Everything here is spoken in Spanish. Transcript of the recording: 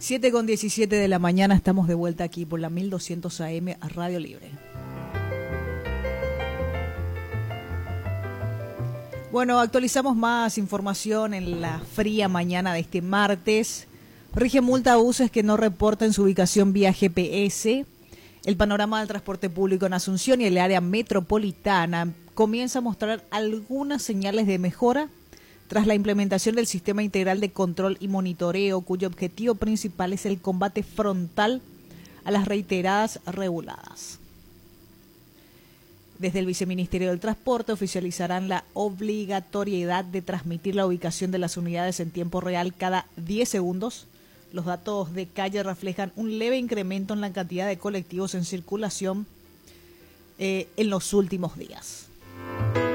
7:17 de la mañana, estamos de vuelta aquí por la 1200 AM Radio Libre. Bueno, actualizamos más información en la fría mañana de este martes. Rige multa a buses que no reporten su ubicación vía GPS. El panorama del transporte público en Asunción y el área metropolitana comienza a mostrar algunas señales de mejora tras la implementación del Sistema Integral de Control y Monitoreo, cuyo objetivo principal es el combate frontal a las reiteradas reguladas. Desde el Viceministerio del Transporte oficializarán la obligatoriedad de transmitir la ubicación de las unidades en tiempo real cada 10 segundos. Los datos de calle reflejan un leve incremento en la cantidad de colectivos en circulación en los últimos días.